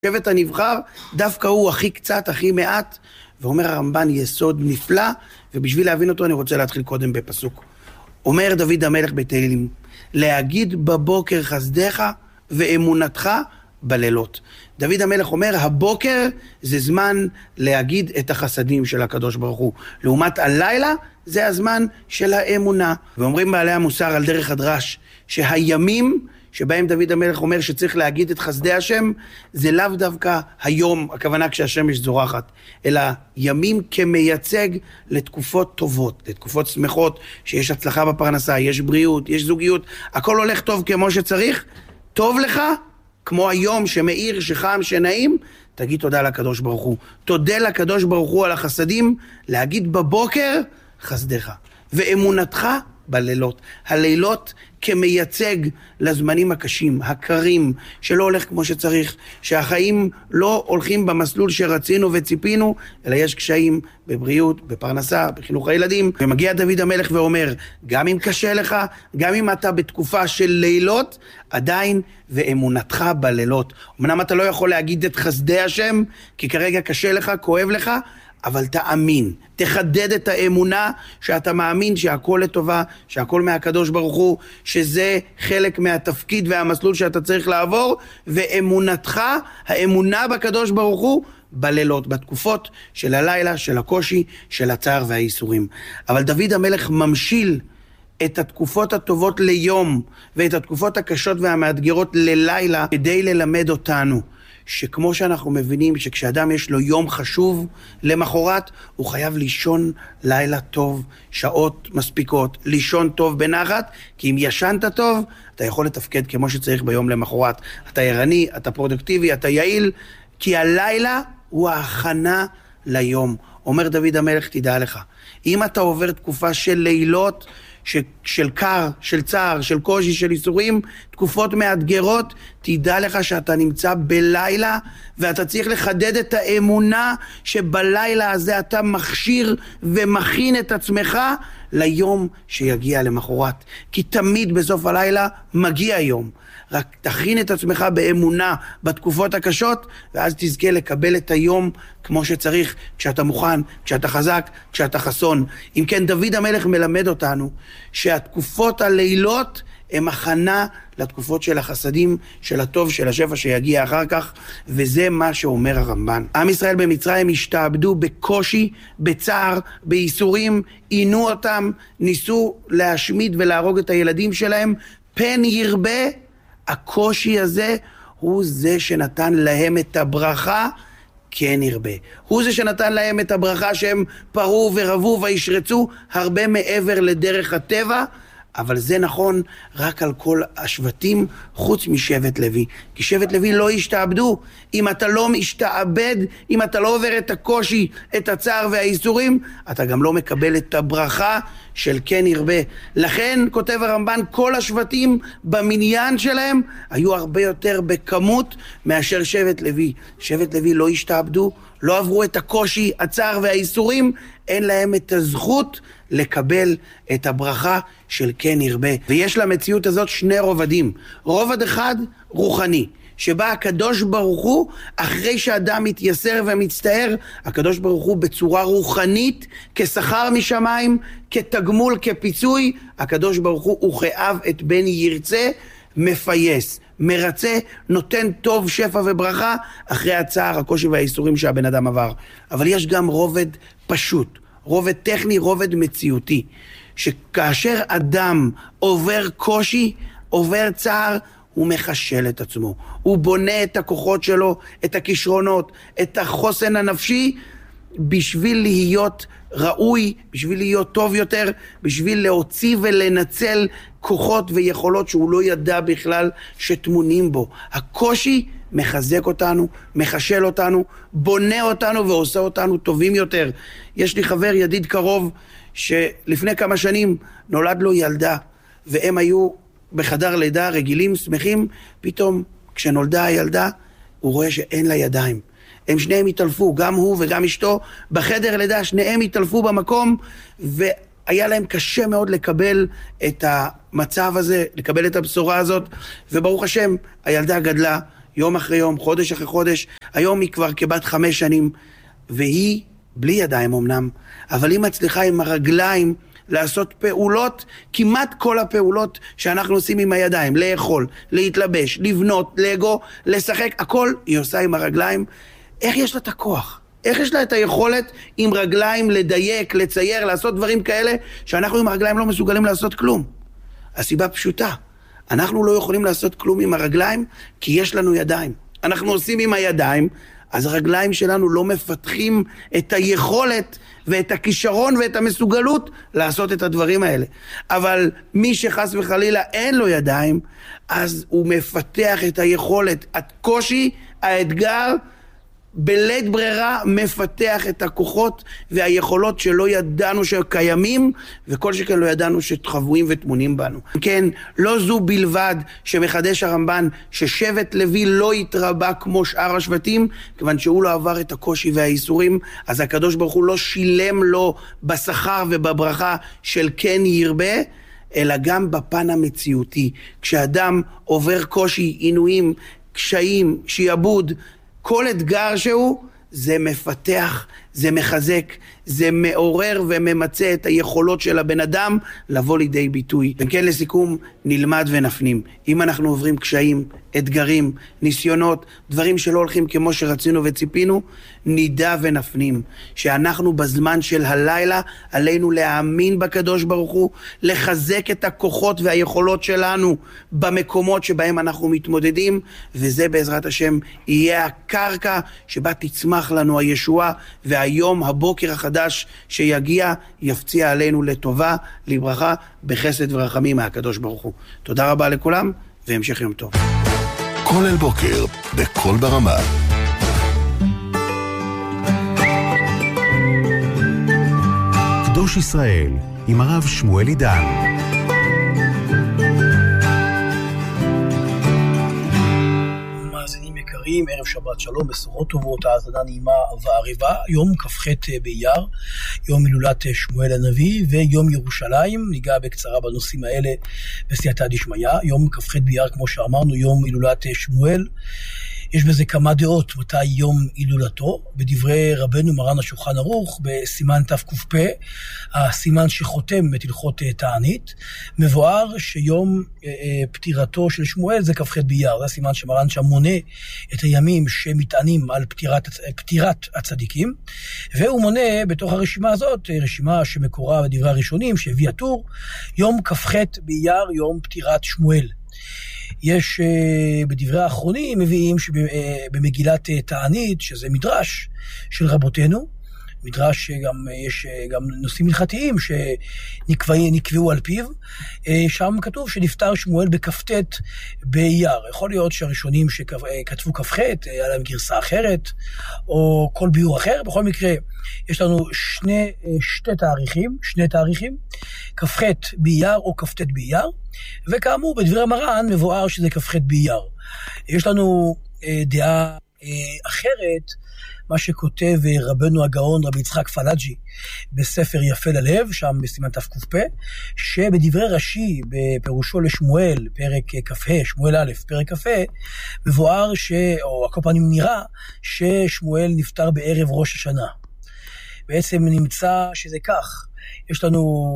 שבט הנבחר, דווקא הוא הכי קצת, הכי מעט, ואומר הרמב"ן יסוד נפלא, ובשביל להבין אותו אני רוצה להתחיל קודם בפסוק. אומר דוד המלך בתהילים, להגיד בבוקר חסדיך ואמונתך בלילות. דוד המלך אומר, הבוקר זה זמן להגיד את החסדים של הקדוש ברוך הוא. לעומת הלילה, זה הזמן של האמונה. ואומרים בעלי המוסר על דרך הדרש, שהימים שבהם דוד המלך אומר שצריך להגיד את חסדי השם, זה לאו דווקא היום, הכוונה כשהשמש זורחת, אלא ימים כמייצג לתקופות טובות, לתקופות שמחות, שיש הצלחה בפרנסה, יש בריאות, יש זוגיות, הכל הולך טוב כמו שצריך, טוב לך, כמו היום שמאיר, שחם, שנעים, תגיד תודה לקדוש ברוך הוא. תודה לקדוש ברוך הוא על החסדים, להגיד בבוקר חסדיך, ואמונתך בלילות. הלילות כמייצג לזמנים הקשים, הקרים, שלא הולך כמו שצריך, שהחיים לא הולכים במסלול שרצינו וציפינו, אלא יש קשיים בבריאות, בפרנסה, בחינוך הילדים. ומגיע דוד המלך ואומר, גם אם קשה לך, גם אם אתה בתקופה של לילות, עדיין ואמונתך בלילות. אמנם אתה לא יכול להגיד את חסדי השם, כי כרגע קשה לך, כואב לך, אבל תאמין, תחדד את האמונה שאתה מאמין שהכל לטובה, שהכל מהקדוש ברוך הוא, שזה חלק מהתפקיד והמסלול שאתה צריך לעבור, ואמונתך, האמונה בקדוש ברוך הוא, בלילות, בתקופות של הלילה, של הקושי, של הצער והאיסורים. אבל דוד המלך ממשיל את התקופות הטובות ליום, ואת התקופות הקשות והמאתגרות ללילה, כדי ללמד אותנו. שכמו שאנחנו מבינים שכשאדם יש לו יום חשוב למחרת, הוא חייב לישון לילה טוב, שעות מספיקות, לישון טוב בנחת, כי אם ישנת טוב, אתה יכול לתפקד כמו שצריך ביום למחרת. אתה ערני, אתה פרודוקטיבי, אתה יעיל, כי הלילה הוא ההכנה ליום. אומר דוד המלך, תדע לך, אם אתה עובר תקופה של לילות, של קר, של צער, של קושי, של איסורים, תקופות מאתגרות, תדע לך שאתה נמצא בלילה, ואתה צריך לחדד את האמונה שבלילה הזה אתה מכשיר ומכין את עצמך ליום שיגיע למחרת. כי תמיד בסוף הלילה מגיע יום. רק תכין את עצמך באמונה בתקופות הקשות, ואז תזכה לקבל את היום כמו שצריך, כשאתה מוכן, כשאתה חזק, כשאתה חסון. אם כן, דוד המלך מלמד אותנו שהתקופות הלילות הם הכנה לתקופות של החסדים, של הטוב, של השפע שיגיע אחר כך, וזה מה שאומר הרמב"ן. עם ישראל במצרים השתעבדו בקושי, בצער, באיסורים, עינו אותם, ניסו להשמיד ולהרוג את הילדים שלהם, פן ירבה. הקושי הזה הוא זה שנתן להם את הברכה, כן ירבה. הוא זה שנתן להם את הברכה שהם פרו ורבו וישרצו הרבה מעבר לדרך הטבע, אבל זה נכון רק על כל השבטים חוץ משבט לוי. כי שבט לוי לא השתעבדו. אם אתה לא משתעבד, אם אתה לא עובר את הקושי, את הצער והאיסורים, אתה גם לא מקבל את הברכה של כן ירבה. לכן כותב הרמב"ן, כל השבטים במניין שלהם היו הרבה יותר בכמות מאשר שבט לוי. שבט לוי לא השתעבדו, לא עברו את הקושי, הצער והאיסורים, אין להם את הזכות לקבל את הברכה של כן ירבה. ויש למציאות הזאת שני רובדים. רובד אחד רוחני, שבה הקדוש ברוך הוא, אחרי שאדם מתייסר ומצטער, הקדוש ברוך הוא בצורה רוחנית, כשכר משמיים, כתגמול, כפיצוי, הקדוש ברוך הוא וכאב את בן ירצה, מפייס, מרצה, נותן טוב, שפע וברכה, אחרי הצער, הקושי והאיסורים שהבן אדם עבר. אבל יש גם רובד פשוט, רובד טכני, רובד מציאותי, שכאשר אדם עובר קושי, עובר צער, הוא מחשל את עצמו. הוא בונה את הכוחות שלו, את הכישרונות, את החוסן הנפשי, בשביל להיות ראוי, בשביל להיות טוב יותר, בשביל להוציא ולנצל כוחות ויכולות שהוא לא ידע בכלל שתמונים בו. הקושי מחזק אותנו, מחשל אותנו, בונה אותנו ועושה אותנו טובים יותר. יש לי חבר ידיד קרוב שלפני כמה שנים נולד לו ילדה, והם היו בחדר לידה רגילים, שמחים, פתאום כשנולדה הילדה הוא רואה שאין לה ידיים. הם שניהם התעלפו, גם הוא וגם אשתו, בחדר לידה שניהם התעלפו במקום, והיה להם קשה מאוד לקבל את המצב הזה, לקבל את הבשורה הזאת, וברוך השם, הילדה גדלה, יום אחרי יום, חודש אחרי חודש. היום היא כבר כבת 5 שנים, והיא בלי ידיים אמנם, אבל היא מצליחה עם הרגליים לעשות פעולות, כמעט כל הפעולות שאנחנו עושים עם הידיים, לאכול, להתלבש, לבנות, לגו, לשחק, הכל היא עושה עם הרגליים. איך יש לה את הכוח? איך יש לה את היכולת עם רגליים לדייק, לצייר, לעשות דברים כאלה, שאנחנו עם הרגליים לא מסוגלים לעשות כלום? הסיבה פשוטה, אנחנו לא יכולים לעשות כלום עם הרגליים, כי יש לנו ידיים. אנחנו עושים עם הידיים, אז הרגליים שלנו לא מפתחים את היכולת ואת הכישרון ואת המסוגלות לעשות את הדברים האלה. אבל מי שחס וחלילה אין לו ידיים, אז הוא מפתח את היכולת, הקושי, האתגר, בלית ברירה מפתח את הכוחות והיכולות שלא ידענו שקיימים, וכל שכן לא ידענו שחבויים ותמונים בנו. כן, לא זו בלבד שמחדש הרמב"ן ששבט לוי לא התרבה כמו שאר השבטים, כיוון שהוא לא עבר את הקושי והאיסורים, אז הקדוש ברוך הוא לא שילם לו בשכר ובברכה של כן ירבה, אלא גם בפן המציאותי. כשאדם עובר קושי, עינויים, קשיים, שיעבוד, כל אתגר שהוא, זה מפתח, זה מחזק, זה מעורר וממצא את היכולות של הבן אדם לבוא לידי ביטוי. וכן, לסיכום, נלמד ונפנים. אם אנחנו עוברים קשיים, אתגרים, ניסיונות, דברים שלא הולכים כמו שרצינו וציפינו, נדע ונפנים שאנחנו בזמן של הלילה עלינו להאמין בקדוש ברוך הוא, לחזק את הכוחות והיכולות שלנו במקומות שבהם אנחנו מתמודדים, וזה בעזרת השם יהיה הקרקע שבה תצמח לנו הישועה, והיום הבוקר החדש שיגיע יפציע עלינו לטובה, לברכה, בחסד ורחמים מהקדוש ברוך הוא. תודה רבה לכולם והמשך יום טוב. כל אל בוקר בכל ברמה. קדוש ישראל עם הרב שמואל עידן. מאזינים יקרים, ערב שבת שלום, בשורות טובות, האזנה נעימה וערבה. יום כ"ח באייר, יום הילולת שמואל הנביא ויום ירושלים. ניגע בקצרה בנושאים האלה בסייעתא דשמיא. יום כ"ח באייר, כמו שאמרנו, יום הילולת שמואל. יש בזה כמה דעות מתי יום הילולתו. בדברי רבנו מרן השולחן ערוך בסימן תק"פ, הסימן שחותם את הלכות תענית, מבואר שיום פטירתו של שמואל זה כ"ח באייר. זה הסימן שמרן שם מונה את הימים שמתענים על פטירת הצדיקים, והוא מונה בתוך הרשימה הזאת, רשימה שמקורה בדברי הראשונים שהביא הטור, יום כ"ח באייר, יום פטירת שמואל. יש בדברי האחרונים מביאים שבמגילת תענית, שזה מדרש של רבותינו, מדרש שגם יש גם נושאים הלכתיים שנקבעו על פיו, שם כתוב שנפטר שמואל בכ"ט באייר. יכול להיות שהראשונים שכתבו כ"ח היה להם גרסה אחרת או כל ביור אחר. בכל מקרה יש לנו שני תאריכים, כ"ח באייר או כ"ט באייר, וכאמור בדברי מרן מבואר שזה כ"ח באייר. יש לנו דעה אחרת, מה שכותב רבנו הגאון רבי יצחק פלאג'י בספר יפה ללב, שם בסימן תק"פ, שבדברי רש"י בפירושו לשמואל, פרק כ"ה, שמואל א', פרק כ"ה, מבואר או כל פעמים נראה ששמואל נפטר בערב ראש השנה. בעצם נמצא שזה כך. יש לנו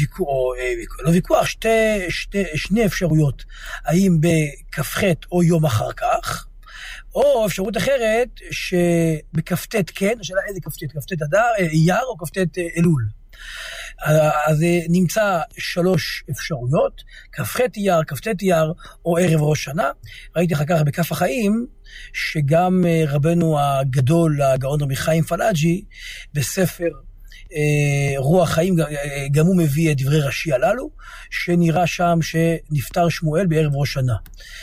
שני אפשרויות, האם בכ"ח או יום אחר כך, או אפשרות אחרת שבכ"ט כן, השאלה איזה כ"ט אדר, אייר או כ"ט אלול. אז נמצא 3 אפשרויות, כ"ח אייר, כ"ט אייר או ערב ראש שנה. ראיתי אחר כך בכף החיים שגם רבנו הגדול, הגאון רבי חיים פלאג'י, בספר רוח חיים, גם הוא מביא את דברי רש"י הללו, שנראה שם שנפטר שמואל בערב ראש שנה.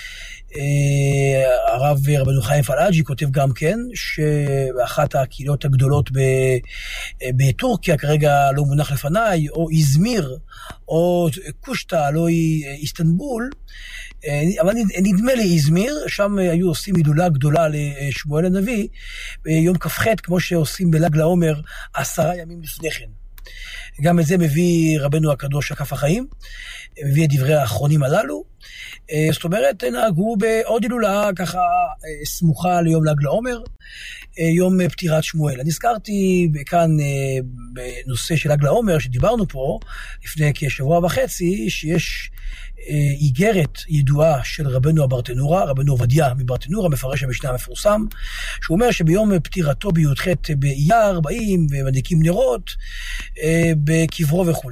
הרב רבנו חיים פלאג'י כותב גם כן שבאחת הקהילות הגדולות בטורקיה, כרגע לא מונח לפניי, או איזמיר או קושטא, לא איסטנבול, אבל נדמה לי איזמיר, שם היו עושים הילולה גדולה לשמואל הנביא ביום כ"ח, כמו שעושים בל"ג לעומר 10 ימים לפני כן. גם את זה מביא רבנו הקדוש כף החיים, מביא את דברי האחרונים הללו. זאת אומרת, נהגו בעוד הילולה ככה סמוכה ליום ל"ג בעומר, יום פטירת שמואל. אני הזכרתי כאן בנושא של ל"ג בעומר, שדיברנו פה לפני כשבוע וחצי, שיש איגרת ידועה של רבנו הברטנורה, רבנו עובדיה מברטנורה, מפרש המשנה המפורסם, שהוא אומר שביום פטירתו בי"ח באייר באים ומדליקים נרות בקברו וכו'.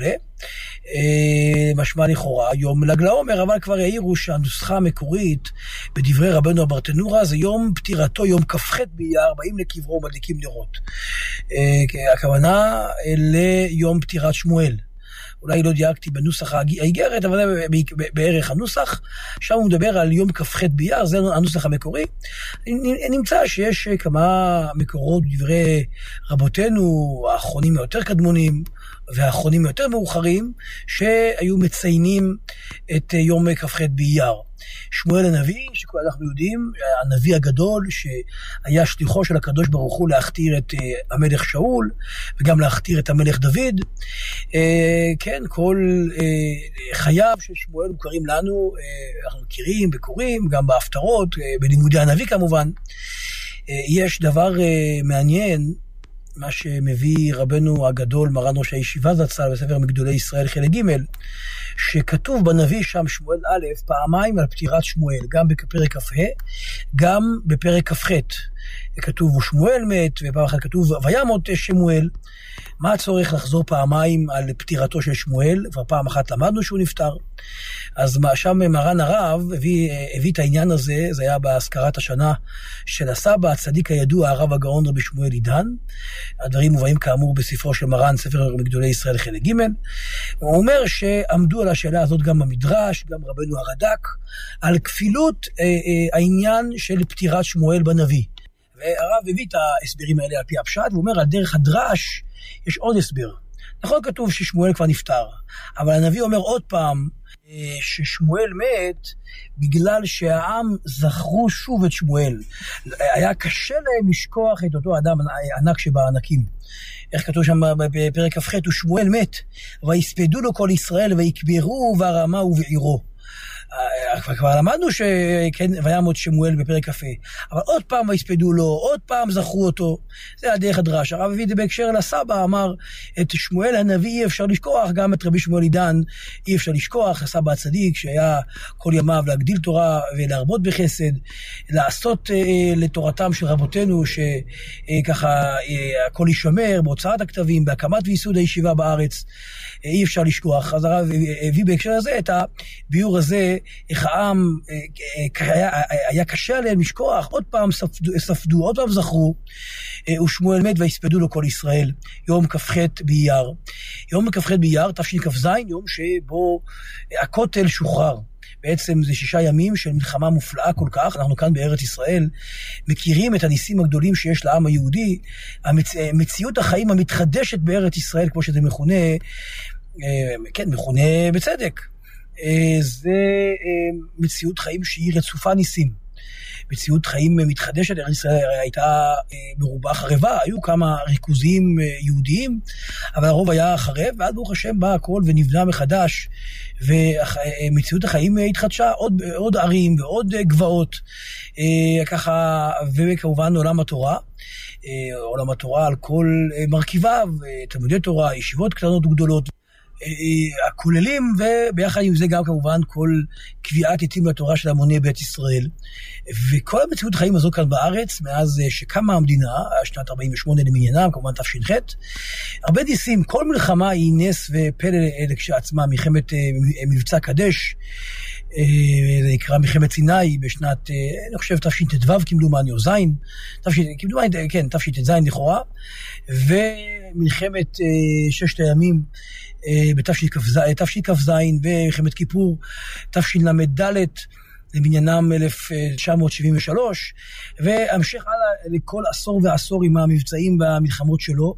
משמע לכאורה יום ל"ג בעומר, אבל כבר העירו שהנוסחה המקורית בדברי רבנו הברטנורה זה יום פטירתו, יום כ"ח באייר, באים לקברו ומדליקים נרות. הכוונה ליום פטירת שמואל. אולי לא דייקתי בנוסח האיגרת, אבל זה בערך הנוסח. שם הוא מדבר על יום כ"ח באייר, זה הנוסח המקורי. נמצא שיש כמה מקורות דברי רבותינו, האחרונים היותר קדמונים, והאחרונים היותר מאוחרים, שהיו מציינים את יום כ"ח באייר. שמואל הנביא, שאנחנו יודעים, הנביא הגדול, שהיה שליחו של הקדוש ברוך הוא להכתיר את המלך שאול, וגם להכתיר את המלך דוד. כן, כל חייו של שמואל מוכרים לנו, אנחנו מכירים וקוראים, גם בהפטרות, בלימודי הנביא כמובן. יש דבר מעניין, מה שמביא רבנו הגדול, מרן ראש הישיבה זצ"ל, בספר מגדולי ישראל חלק ג', שכתוב בנביא שם שמואל א' פעמיים על פטירת שמואל, גם בפרק כ"ה, גם בפרק כ"ח. כתוב הוא שמואל מת, ופעם אחת כתוב וימות שמואל. מה הצורך לחזור פעמיים על פטירתו של שמואל? כבר פעם אחת למדנו שהוא נפטר. אז שם מרן הרב הביא את העניין הזה, זה היה בהזכרת השנה של הסבא, הצדיק הידוע, הרב הגאון רבי שמואל עידן. הדברים מובאים כאמור בספרו של מרן, ספר מגדולי ישראל חלק ג'. הוא אומר שעמדו על השאלה הזאת גם במדרש, גם רבנו הרד"ק, על כפילות העניין של פטירת שמואל בנביא. והרב הביא את ההסברים האלה על פי הפשט, והוא אומר על דרך הדרש יש עוד הסבר. נכון כתוב ששמואל כבר נפטר, אבל הנביא אומר עוד פעם ששמואל מת בגלל שהעם זכרו שוב את שמואל. היה קשה להם לשכוח את אותו אדם ענק שבענקים. איך כתוב שם בפרק כ"ח, ושמואל מת, ויספדו לו כל ישראל ויקברו והרמה ובעירו. כבר למדנו שכן, וימות שמואל בפרק כ"ה, אבל עוד פעם ויספדו לו, עוד פעם זכרו אותו. זה הדרך הדרש. הרב הביא את זה בהקשר לסבא, אמר את שמואל הנביא אי אפשר לשכוח, גם את רבי שמואל עידן אי אפשר לשכוח. הסבא הצדיק שהיה כל ימיו להגדיל תורה ולהרבות בחסד, לעשות לתורתם של רבותינו, שככה הכל יישמר בהוצאת הכתבים, בהקמת וייסוד הישיבה בארץ, אי אפשר לשכוח. אז הרב הביא בהקשר הזה את הביור הזה, איך העם היה קשה עליהם לשכוח, עוד פעם ספדו, עוד פעם זכרו, ושמואל מת ויספדו לו כל ישראל, יום כ"ח באייר. יום כ"ח באייר, תשכ"ז, יום שבו הכותל שוחרר. בעצם זה 6 ימים של מלחמה מופלאה כל כך. אנחנו כאן בארץ ישראל מכירים את הניסים הגדולים שיש לעם היהודי, מציאות החיים המתחדשת בארץ ישראל, כמו שזה מכונה, כן, מכונה בצדק. זה מציאות חיים שהיא רצופה ניסים. מציאות חיים מתחדשת, ארץ ישראל הייתה ברובה חרבה, היו כמה ריכוזים יהודיים, אבל הרוב היה חרב, ועד ברוך השם בא הכל ונבנה מחדש, ומציאות החיים התחדשה, עוד ערים ועוד גבעות, ככה, וכמובן עולם התורה, עולם התורה על כל מרכיביו, תלמודי תורה, ישיבות קטנות וגדולות, הכוללים, וביחד עם זה גם כמובן כל קביעת עתים לתורה של המוני בית ישראל. וכל המציאות החיים הזו כאן בארץ, מאז שקמה המדינה, שנת 48 למניינם, כמובן תש"ח, הרבה ניסים, כל מלחמה היא נס ופלא כשעצמה. מלחמת מבצע קדש, זה נקרא מלחמת סיני בשנת, אני חושב תש"ט"ו כמדומני, או זין, תש"ט"ז לכאורה, ומלחמת ששת הימים בתש"כ"ז, ומלחמת כיפור תשל"ד למניינם 1973, והמשך הלאה לכל עשור ועשור עם המבצעים והמלחמות שלו.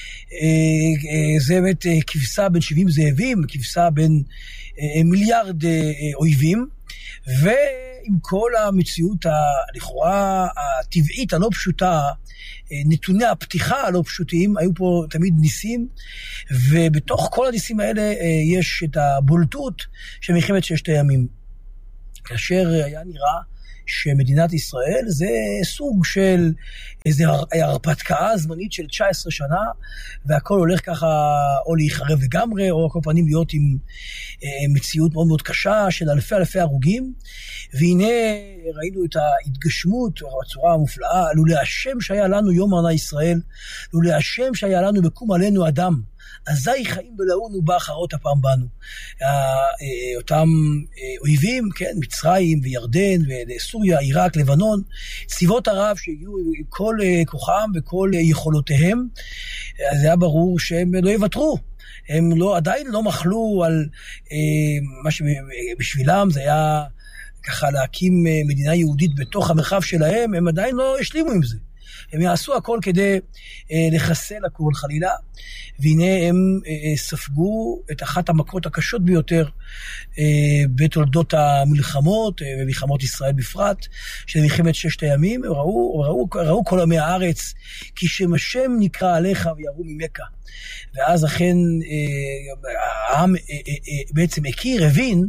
זה באמת כבשה בין 70 זאבים, כבשה בין מיליארד אויבים, ועם כל המציאות לכאורה הטבעית הלא פשוטה, נתוני הפתיחה הלא פשוטים, היו פה תמיד ניסים, ובתוך כל הניסים האלה יש את הבולטות של מלחמת ששת הימים. כאשר היה נראה שמדינת ישראל זה סוג של איזו הרפתקה זמנית של 19 שנה, והכל הולך ככה או להיחרב לגמרי, או כל פנים להיות עם מציאות מאוד מאוד קשה של אלפי הרוגים. והנה ראינו את ההתגשמות בצורה המופלאה, לולא השם שהיה לנו יום ענה ישראל, לולא השם שהיה לנו בקום עלינו אדם, אזי חיים בלעונו באחרות הפעם בנו. אותם אויבים, כן, מצרים וירדן וסוריה, עיראק, לבנון, צבאות ערב שהגיעו עם כל כוחם וכל יכולותיהם, אז היה ברור שהם לא יוותרו. הם עדיין לא מחלו על מה שבשבילם זה היה ככה להקים מדינה יהודית בתוך המרחב שלהם, הם עדיין לא השלימו עם זה. הם יעשו הכל כדי לחסל הכל חלילה, והנה הם ספגו את אחת המכות הקשות ביותר בתולדות המלחמות, ומלחמות ישראל בפרט, של מלחמת ששת הימים. ראו כל עמי הארץ, כי שם השם נקרא עליך ויראו ממך. ואז אכן העם בעצם הכיר, הבין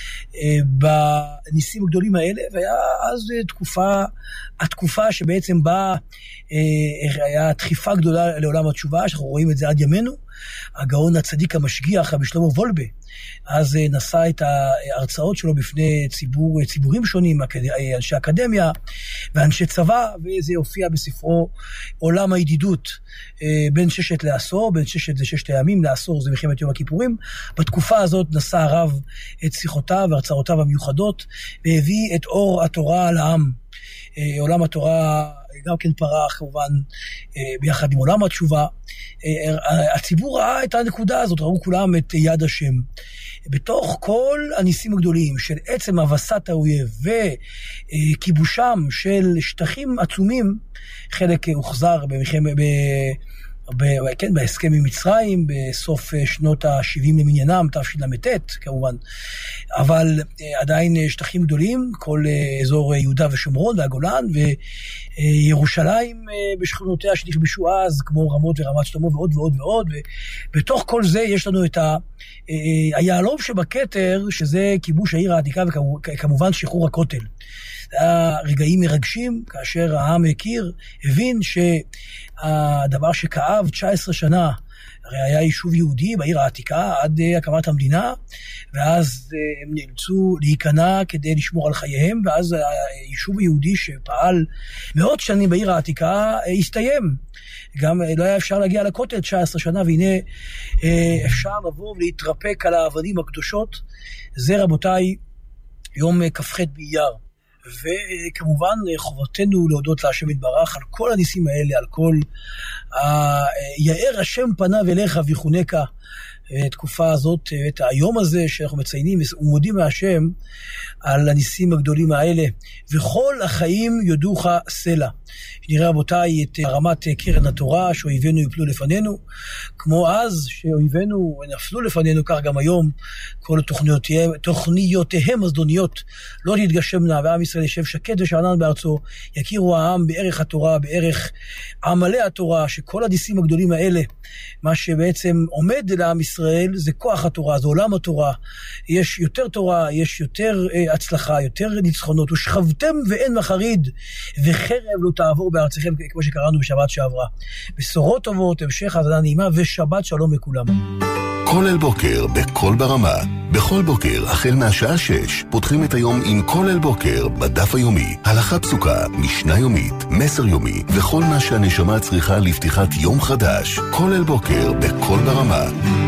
בניסים הגדולים האלה, והיה אז התקופה שבעצם באה, היה דחיפה גדולה לעולם התשובה, שאנחנו רואים את זה עד ימינו. הגאון הצדיק המשגיח, רבי שלמה וולבה, אז נשא את ההרצאות שלו בפני ציבורים שונים, אנשי אקדמיה ואנשי צבא, וזה הופיע בספרו עולם הידידות, בין ששת לעשור, בין ששת זה ששת הימים, לעשור זה מלחמת יום הכיפורים. בתקופה הזאת נשא הרב את שיחותיו והרצאותיו המיוחדות, והביא את אור התורה לעם. עולם התורה גם כן פרח כמובן ביחד עם עולם התשובה. הציבור ראה את הנקודה הזאת, ראו כולם את יד השם. בתוך כל הניסים הגדולים של עצם הבסת האויב וכיבושם של שטחים עצומים, חלק הוחזר בהסכם עם מצרים בסוף שנות ה-70 למניינם, תשל"ט כמובן, אבל עדיין שטחים גדולים, כל אזור יהודה ושומרון והגולן וירושלים בשכונותיה שנכבשו אז, כמו רמות ורמת שלמה ועוד ועוד ועוד. ובתוך כל זה יש לנו את היהלום שבכתר, שזה כיבוש העיר העתיקה וכמובן שחרור הכותל. זה היה רגעים מרגשים, כאשר העם הכיר, הבין שהדבר שכאב 19 שנה, הרי היה יישוב יהודי בעיר העתיקה עד הקמת המדינה, ואז הם נאלצו להיכנע כדי לשמור על חייהם, ואז היישוב היהודי שפעל מאות שנים בעיר העתיקה הסתיים. גם לא היה אפשר להגיע לכותל 19 שנה, והנה אפשר לבוא ולהתרפק על האבנים הקדושות. זה רבותיי יום כ"ח באייר. וכמובן חובתנו להודות להשם יתברך על כל הניסים האלה, על כל יאר השם פניו אליך ויחונקה, תקופה הזאת, את היום הזה שאנחנו מציינים ומודים להשם על הניסים הגדולים האלה. וכל החיים יודוך סלע. נראה רבותיי את הרמת קרן התורה, שאויבינו יפלו לפנינו, כמו אז שאויבינו נפלו לפנינו, כך גם היום כל תוכניותיהם הזדוניות לא תתגשמנה, ועם ישראל ישב שקט ושענן בארצו. יכירו העם בערך התורה, בערך עמלי התורה, שכל הניסים הגדולים האלה, מה שבעצם עומד לעם ישראל זה כוח התורה, זה עולם התורה. יש יותר תורה, יש יותר הצלחה, יותר ניצחונות. ושכבתם ואין מחריד, וחרב לא תעבור בארציכם, כמו שקראנו בשבת שעברה. בשורות טובות, המשך האזנה נעימה ושבת שלום לכולם. כולל בוקר בכל ברמה. בכל בוקר, החל מהשעה 6, פותחים את היום עם כולל בוקר בדף היומי. הלכה פסוקה, משנה יומית, מסר יומי, וכל מה שהנשמה צריכה לפתיחת יום חדש. כולל בוקר בכל ברמה.